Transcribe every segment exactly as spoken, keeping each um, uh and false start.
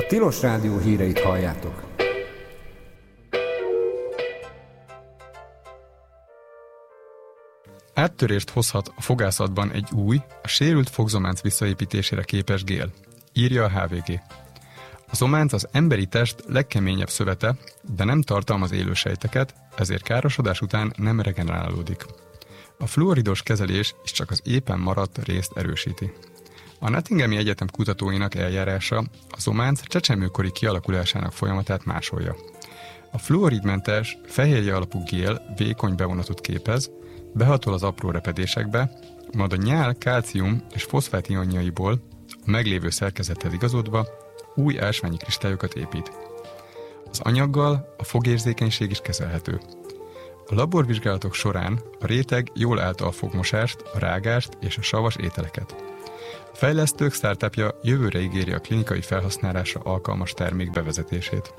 Tilos Rádió híreit halljátok. Áttörést hozhat a fogászatban egy új, a sérült fogzománc visszaépítésére képes gél, írja a há vé gé. A zománc az emberi test legkeményebb szövete, de nem tartalmaz élősejteket, ezért károsodás után nem regenerálódik. A fluoridos kezelés is csak az éppen maradt részt erősíti. A Nottinghami Egyetem kutatóinak eljárása a zománc csecsemőkori kialakulásának folyamatát másolja. A fluoridmentes, fehérje alapú gél vékony bevonatot képez, behatol az apró repedésekbe, majd a nyál kálcium és foszfát ionjaiból a meglévő szerkezethez igazodva új ásványi kristályokat épít. Az anyaggal a fogérzékenység is kezelhető. A laborvizsgálatok során a réteg jól állta a fogmosást, a rágást és a savas ételeket. A fejlesztők startupja jövőre ígéri a klinikai felhasználásra alkalmas termék bevezetését.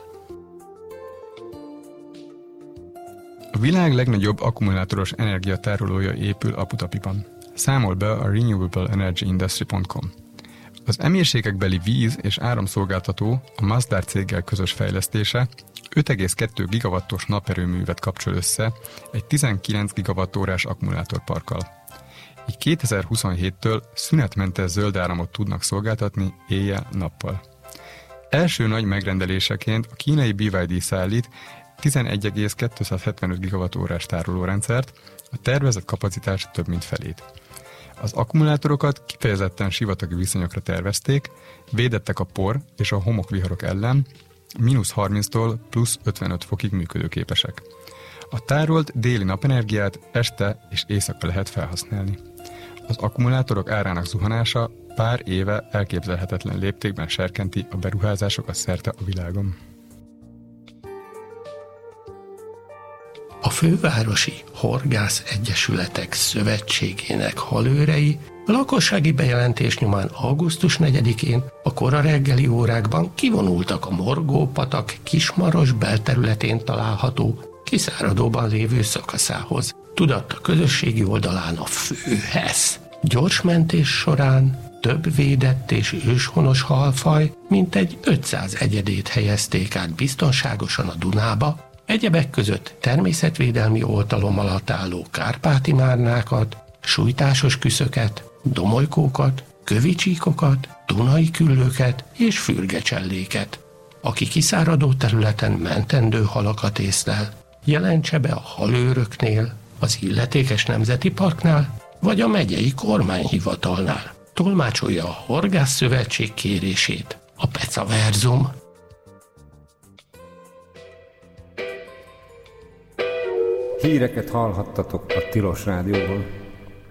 A világ legnagyobb akkumulátoros energiatárolója épül Abu Dhabiban. Számol be a renewable energy industry pont com. Az emírségekbeli víz- és áramszolgáltató a Masdar céggel közös fejlesztése öt egész kettő gigawattos naperőművet kapcsol össze egy tizenkilenc gigawattórás akkumulátorparkkal. Így kétezer-huszonhéttől szünetmentes zöld áramot tudnak szolgáltatni éjjel-nappal. Első nagy megrendeléseként a kínai bé vé dé szállít tizenegy egész kétszázhetvenöt gigawattórás tárolórendszert, a tervezett kapacitás több mint felét. Az akkumulátorokat kifejezetten sivatagi viszonyokra tervezték, védettek a por és a homokviharok ellen, mínusz harminctól plusz ötvenöt fokig működőképesek. A tárolt déli napenergiát este és éjszaka lehet felhasználni. Az akkumulátorok árának zuhanása pár éve elképzelhetetlen léptékben serkenti a beruházásokat szerte a világon. A Fővárosi Horgász Egyesületek Szövetségének halőrei a lakossági bejelentés nyomán augusztus negyedikén a kora reggeli órákban kivonultak a Morgó-patak Kismaros belterületén található, kiszáradóban lévő szakaszához. Tudatta közösségi oldalán a Főhez. Gyors mentés során több védett és őshonos halfaj, mintegy ötszáz egyedét helyezték át biztonságosan a Dunába, egyebek között természetvédelmi oltalom alatt álló kárpáti márnákat, sújtásos küszöket, domolykókat, kövicsíkokat, dunai küllőket és fürgecselléket. Aki kiszáradó területen mentendő halakat észlel, jelentse be a halőröknél, az illetékes nemzeti parknál vagy a megyei kormányhivatalnál. Tolmácsolja a Horgász Szövetség kérését a Pecaverzum. Híreket hallhattatok a Tilos Rádióból.